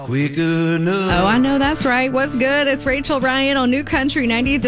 Quick enough. Oh, I know that's right. What's good? It's Rachel Ryan on New Country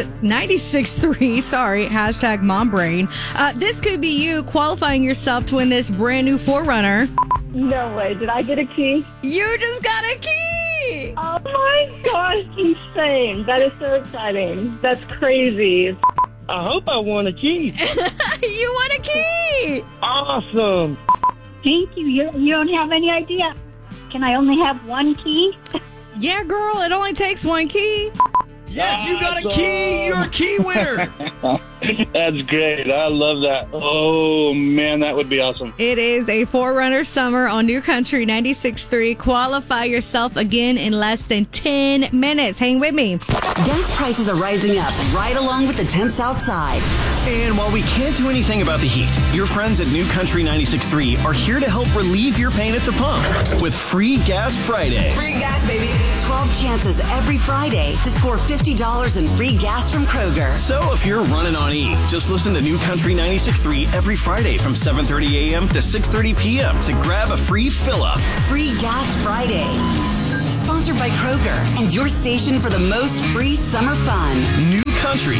96.3. Sorry, hashtag mom brain. This could be you qualifying yourself to win this brand new 4Runner. No way. Did I get a key? You just got a key. Oh my gosh, insane. That is so exciting. That's crazy. I hope I won a key. You won a key. Awesome. Thank you. You don't have any idea. Can I only have one key? Yeah, girl, it only takes one key. Yes, you got a key. You're a key winner. That's great. I love that. Oh, man, that would be awesome. It is a 4Runner summer on New Country 96.3. Qualify yourself again in less than 10 minutes. Hang with me. Gas prices are rising up right along with the temps outside. And while we can't do anything about the heat, your friends at New Country 96.3 are here to help relieve your pain at the pump with Free Gas Friday. Free gas, baby. 12 chances every Friday to score $50 in free gas from Kroger. So if you're running on E, just listen to New Country 96.3 every Friday from 7:30 a.m. to 6:30 p.m. to grab a free fill-up. Free Gas Friday. Sponsored by Kroger and your station for the most free summer fun. New Country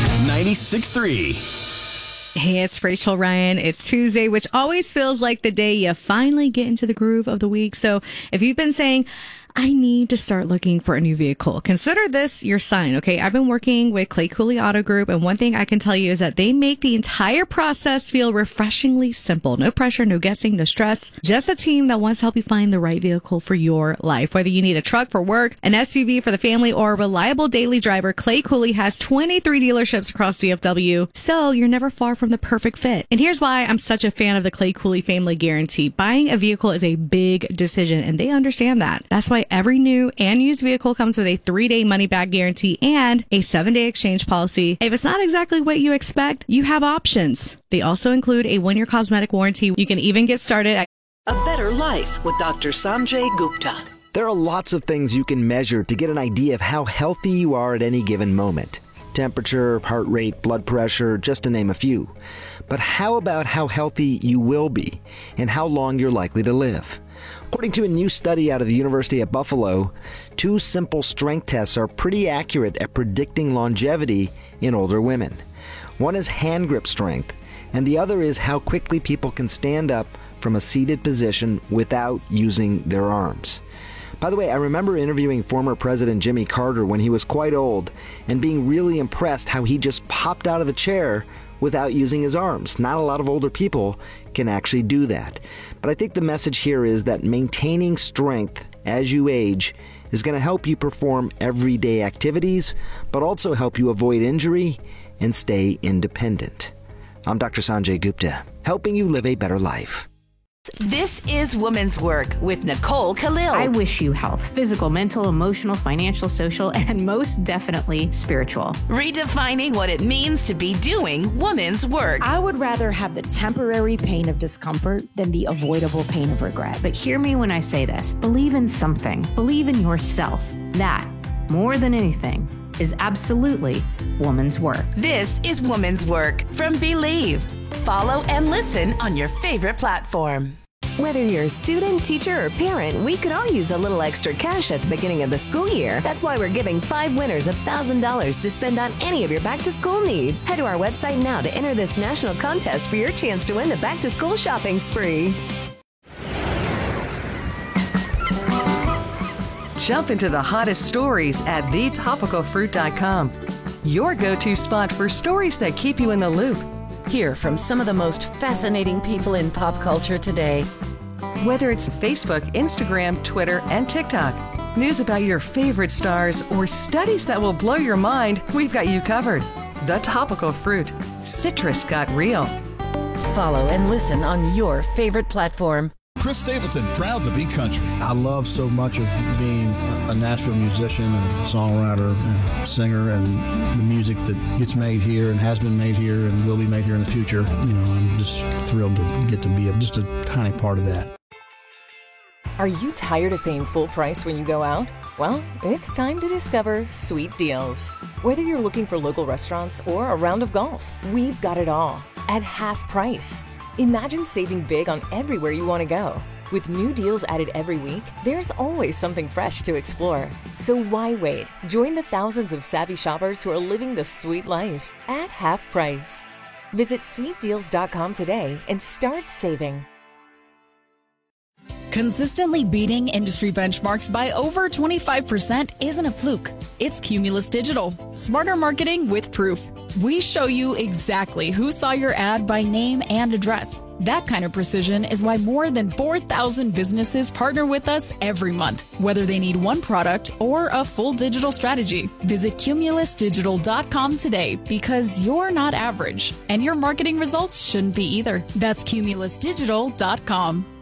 96.3. Hey, it's Rachel Ryan. It's Tuesday, which always feels like the day you finally get into the groove of the week. So if you've been saying, I need to start looking for a new vehicle, consider this your sign, okay? I've been working with Clay Cooley Auto Group, and one thing I can tell you is that they make the entire process feel refreshingly simple. No pressure, no guessing, no stress. Just a team that wants to help you find the right vehicle for your life. Whether you need a truck for work, an SUV for the family, or a reliable daily driver, Clay Cooley has 23 dealerships across DFW, so you're never far from the perfect fit. And here's why I'm such a fan of the Clay Cooley Family Guarantee. Buying a vehicle is a big decision, and they understand that. That's why every new and used vehicle comes with a 3-day money-back guarantee and a 7-day exchange policy. If it's not exactly what you expect, you have options. They also include a 1-year cosmetic warranty. You can even get started at A Better Life with Dr. Sanjay Gupta. There are lots of things you can measure to get an idea of how healthy you are at any given moment. Temperature, heart rate, blood pressure, just to name a few. But how about how healthy you will be and how long you're likely to live? According to a new study out of the University at Buffalo, 2 simple strength tests are pretty accurate at predicting longevity in older women. One is hand grip strength, and the other is how quickly people can stand up from a seated position without using their arms. By the way, I remember interviewing former President Jimmy Carter when he was quite old and being really impressed how he just popped out of the chair without using his arms. Not a lot of older people can actually do that. But I think the message here is that maintaining strength as you age is going to help you perform everyday activities, but also help you avoid injury and stay independent. I'm Dr. Sanjay Gupta, helping you live a better life. This is Women's Work with Nicole Khalil. I wish you health, physical, mental, emotional, financial, social, and most definitely spiritual. Redefining what it means to be doing women's work. I would rather have the temporary pain of discomfort than the avoidable pain of regret. But hear me when I say this. Believe in something. Believe in yourself. That, more than anything, is absolutely woman's work. This is Women's Work from Believe. Follow and listen on your favorite platform. Whether you're a student, teacher, or parent, we could all use a little extra cash at the beginning of the school year. That's why we're giving 5 winners $1,000 to spend on any of your back-to-school needs. Head to our website now to enter this national contest for your chance to win the back-to-school shopping spree. Jump into the hottest stories at thetopicalfruit.com. Your go-to spot for stories that keep you in the loop. Hear from some of the most fascinating people in pop culture today. Whether it's Facebook, Instagram, Twitter, and TikTok, news about your favorite stars, or studies that will blow your mind, we've got you covered. The Topical Fruit. Citrus got real. Follow and listen on your favorite platform. Chris Stapleton, proud to be country. I love so much of being a Nashville musician and a songwriter and a singer, and the music that gets made here and has been made here and will be made here in the future. You know, I'm just thrilled to get to be just a tiny part of that. Are you tired of paying full price when you go out? Well, it's time to discover Sweet Deals. Whether you're looking for local restaurants or a round of golf, we've got it all at half price. Imagine saving big on everywhere you want to go. With new deals added every week, there's always something fresh to explore. So why wait? Join the thousands of savvy shoppers who are living the sweet life at half price. Visit sweetdeals.com today and start saving. Consistently beating industry benchmarks by over 25% isn't a fluke. It's Cumulus Digital. Smarter marketing with proof. We show you exactly who saw your ad by name and address. That kind of precision is why more than 4,000 businesses partner with us every month, whether they need one product or a full digital strategy. Visit cumulusdigital.com today because you're not average, and your marketing results shouldn't be either. That's cumulusdigital.com.